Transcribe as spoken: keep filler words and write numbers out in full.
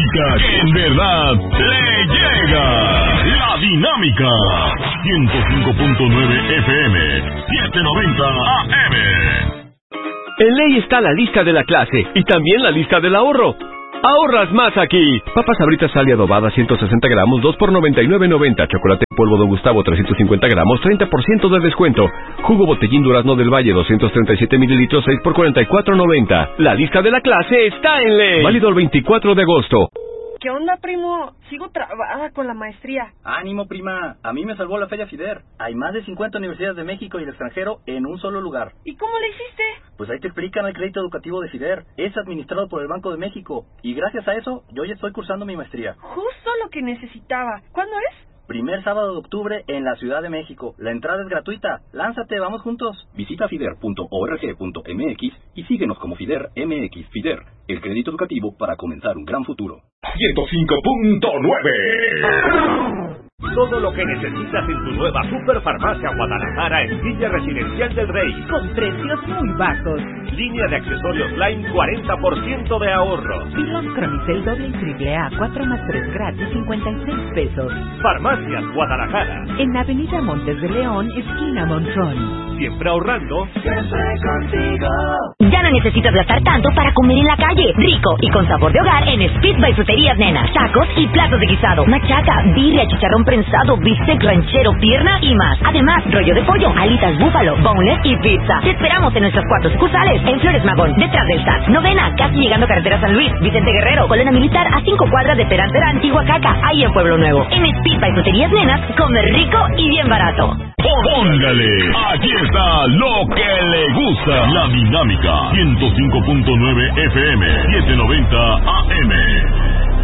música que en verdad le llega. La Dinámica. ciento cinco punto nueve F M, setecientos noventa A M. En Ley está la lista de la clase y también la lista del ahorro. ¡Ahorras más aquí! Papas Sabritas sal y adobada ciento sesenta gramos, dos por noventa y nueve noventa. Chocolate en polvo Don Gustavo trescientos cincuenta gramos, treinta por ciento de descuento. Jugo Botellín Durazno del Valle doscientos treinta y siete mililitros, seis por cuarenta y cuatro noventa. La lista de la clase está en Ley. Válido el veinticuatro de agosto. ¿Qué onda, primo? Sigo trabada con la maestría. Ánimo, prima. A mí me salvó la Feria FIDER. Hay más de cincuenta universidades de México y el extranjero en un solo lugar. ¿Y cómo le hiciste? Pues ahí te explican el crédito educativo de FIDER. Es administrado por el Banco de México. Y gracias a eso, yo ya estoy cursando mi maestría. Justo lo que necesitaba. ¿Cuándo es? Primer sábado de octubre en la Ciudad de México. La entrada es gratuita. Lánzate, vamos juntos. Visita fider punto org punto m x y síguenos como Fider M X. Fider, el crédito educativo para comenzar un gran futuro. ciento cinco punto nueve. Todo lo que necesitas en tu nueva Superfarmacia Guadalajara en Villa Residencial del Rey. Con precios muy bajos. Línea de accesorios Line, cuarenta por ciento de ahorro. Pilón Cronicel doble y triple A, cuatro más tres gratis, cincuenta y seis pesos. Farmacias Guadalajara. En Avenida Montes de León, esquina Montrón. Siempre ahorrando. Siempre contigo. Ya no necesitas gastar tanto para comer en la calle. Rico y con sabor de hogar en Speed by Fruterías Nena. Tacos y platos de guisado. Machaca, birria, chicharrón prensado, bistec ranchero, pierna y más. Además, rollo de pollo, alitas búfalo, boneless y pizza. Te esperamos en nuestros cuatro sucursales. En Flores Magón, detrás del S A T. Novena, casi llegando a carretera San Luis. Vicente Guerrero, Colonia Militar, a cinco cuadras de Terán Terán y Huacaca. Ahí en Pueblo Nuevo. En Speed by Fruterías Nenas, come rico y bien barato. Póngale, aquí está lo que le gusta. La Dinámica, ciento cinco punto nueve F M, setecientos noventa A